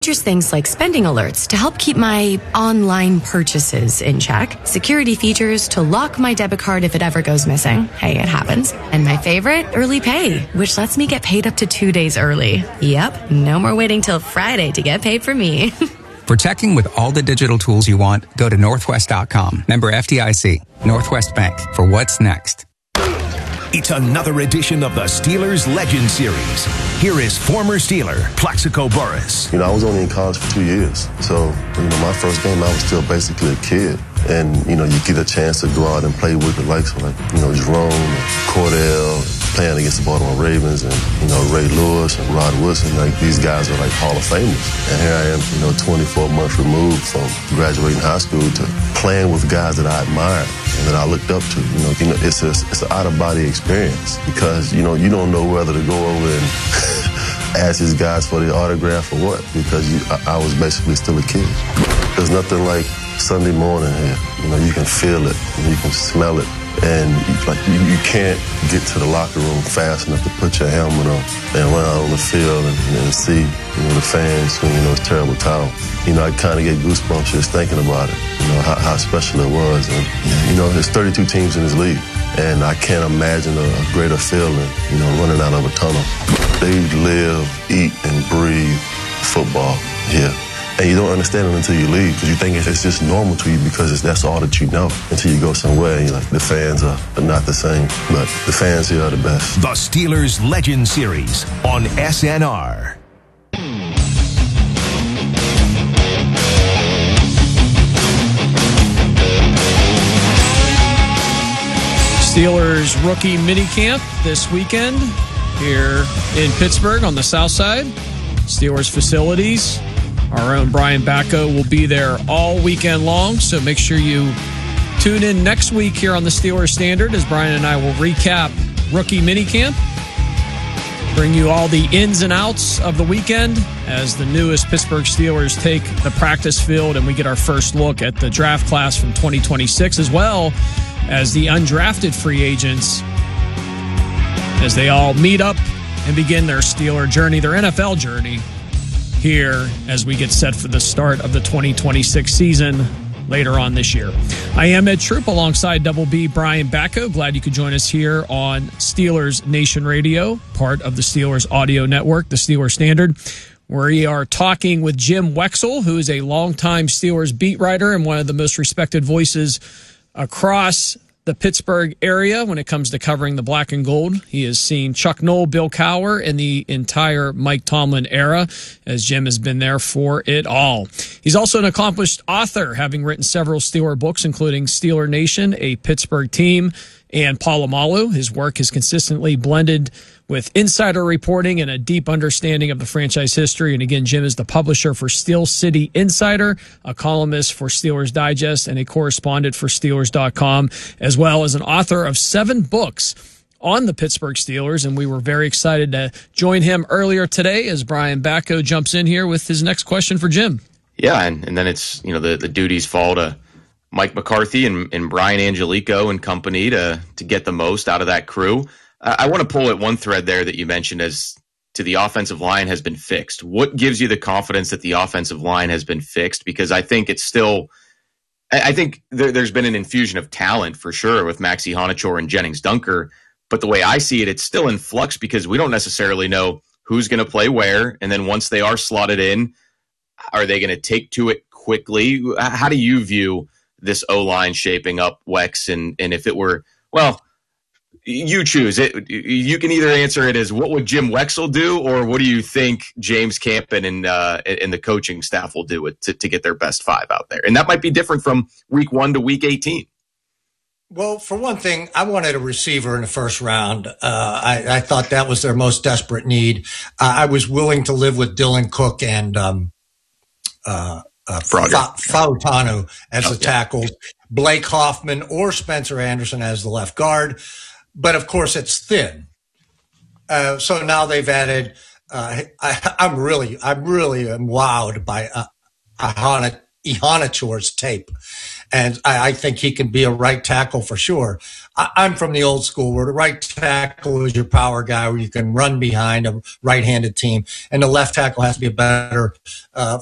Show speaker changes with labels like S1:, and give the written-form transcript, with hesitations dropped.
S1: Features things like spending alerts to help keep my online purchases in check, security features to lock my debit card if it ever goes missing. Hey, it happens. And my favorite, early pay, which lets me get paid up to 2 days early. Yep, no more waiting till Friday to get paid for me.
S2: For checking with all the digital tools you want, go to Northwest.com. Member FDIC. Northwest Bank. For what's next.
S3: It's another edition of the Steelers Legend Series. Here is former Steeler, Plaxico Burress.
S4: I was only in college for 2 years. So, my first game, I was still basically a kid. And, you get a chance to go out and play with the likes of, Jerome, and Cordell, playing against the Baltimore Ravens, and, Ray Lewis and Rod Woodson. These guys are Hall of Famers. And here I am, 24 months removed from graduating high school to playing with guys that I admired and that I looked up to. It's an out-of-body experience because, you don't know whether to go over and ask these guys for the autograph or what, because I was basically still a kid. There's nothing like Sunday morning here. You can feel it, and you can smell it, and you can't get to the locker room fast enough to put your helmet on and run out on the field and see the fans swinging those terrible towels. I kind of get goosebumps just thinking about it. How special it was, and there's 32 teams in this league, and I can't imagine a greater feeling. Running out of a tunnel. They live, eat, and breathe football here. And you don't understand it until you leave, because you think it's just normal to you because that's all that you know, until you go somewhere and you're like, the fans are not the same, but the fans here are the best.
S3: The Steelers Legend Series on SNR.
S5: Steelers rookie minicamp this weekend here in Pittsburgh on the south side. Steelers facilities. Our own Brian Backo will be there all weekend long, so make sure you tune in next week here on the Steelers Standard as Brian and I will recap rookie minicamp, bring you all the ins and outs of the weekend as the newest Pittsburgh Steelers take the practice field and we get our first look at the draft class from 2026, as well as the undrafted free agents as they all meet up and begin their Steeler journey, their NFL journey, here as we get set for the start of the 2026 season later on this year. I am Ed Troop alongside Double B Brian Backo. Glad you could join us here on Steelers Nation Radio, part of the Steelers Audio Network, the Steelers Standard. We are talking with Jim Wexell, who is a longtime Steelers beat writer and one of the most respected voices across the Pittsburgh area when it comes to covering the black and gold. He has seen Chuck Noll, Bill Cowher, and the entire Mike Tomlin era, as Jim has been there for it all. He's also an accomplished author, having written several Steeler books, including Steeler Nation, A Pittsburgh Team, and Palomalu. His work has consistently blended with insider reporting and a deep understanding of the franchise history. And again, Jim is the publisher for Steel City Insider, a columnist for Steelers Digest, and a correspondent for Steelers.com, as well as an author of 7 books on the Pittsburgh Steelers. And we were very excited to join him earlier today as Brian Backo jumps in here with his next question for Jim.
S6: Yeah, and then it's, the duties fall to Mike McCarthy and Brian Angelico and company to get the most out of that crew. I want to pull at one thread there that you mentioned as to the offensive line has been fixed. What gives you the confidence that the offensive line has been fixed? Because I think it's still – I think there's been an infusion of talent for sure with Maxi Honachor and Jennings Dunker. But the way I see it, it's still in flux because we don't necessarily know who's going to play where. And then once they are slotted in, are they going to take to it quickly? How do you view this O-line shaping up, Wex? And if it were – well – you choose it. You can either answer it as what would Jim Wexell do, or what do you think James Campen and the coaching staff will do to get their best 5 out there? And that might be different from week 1 to week 18.
S7: Well, for one thing, I wanted a receiver in the first round. I thought that was their most desperate need. I was willing to live with Dylan Cook and Fautanu as the tackles, Blake Hoffman or Spencer Anderson as the left guard. But of course, it's thin. So now they've added. I'm really wowed by Ihanachore's tape. And I think he can be a right tackle for sure. I'm from the old school where the right tackle is your power guy where you can run behind a right-handed team. And the left tackle has to be a better